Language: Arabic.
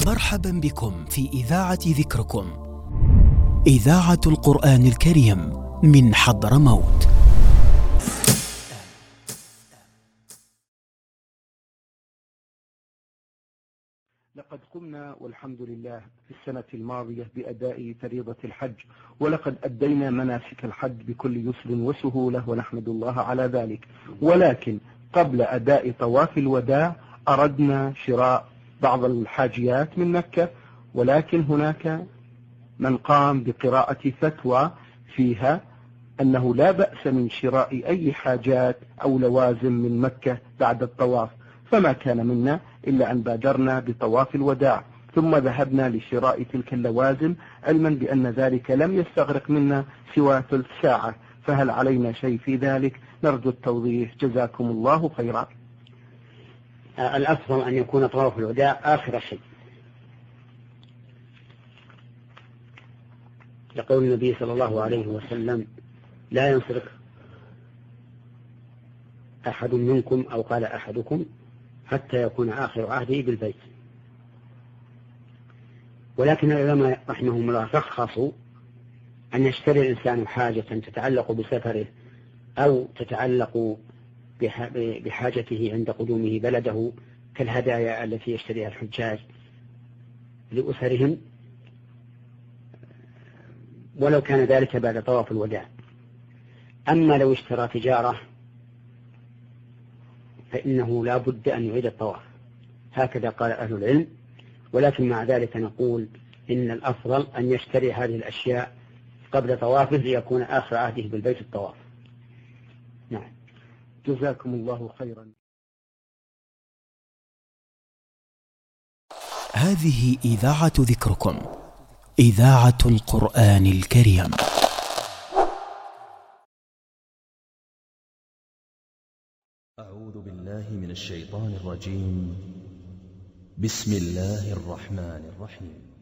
مرحبا بكم في إذاعة ذكركم، إذاعة القرآن الكريم من حضرموت. لقد قمنا والحمد لله في السنة الماضية بأداء فريضة الحج، ولقد أدينا مناسك الحج بكل يسر وسهولة ونحمد الله على ذلك. ولكن قبل أداء طواف الوداع أردنا شراء بعض الحاجيات من مكة، ولكن هناك من قام بقراءة فتوى فيها أنه لا بأس من شراء أي حاجات أو لوازم من مكة بعد الطواف، فما كان منا إلا أن بادرنا بطواف الوداع ثم ذهبنا لشراء تلك اللوازم، علما بأن ذلك لم يستغرق منا سوى ثلث ساعة. فهل علينا شيء في ذلك؟ نرجو التوضيح، جزاكم الله خيرا. الأفضل أن يكون طواف الوداع آخر شيء، لقول النبي صلى الله عليه وسلم: لا ينصرف أحد منكم، أو قال أحدكم، حتى يكون آخر عهده بالبيت. ولكن العلماء رحمهم الله رخصوا أن يشتري الإنسان حاجة تتعلق بسفره أو تتعلق بحاجته عند قدومه بلده، كالهدايا التي يشتريها الحجاج لأسرهم، ولو كان ذلك بعد طواف الوداع. أما لو اشترى تجارة فإنه لا بد أن يعيد الطواف، هكذا قال أهل العلم. ولكن مع ذلك نقول إن الأفضل أن يشتري هذه الأشياء قبل طوافه ليكون آخر عهده بالبيت الطواف. نعم، جزاكم الله خيرا. هذه إذاعة ذكركم، إذاعة القرآن الكريم. أعوذ بالله من الشيطان الرجيم. بسم الله الرحمن الرحيم.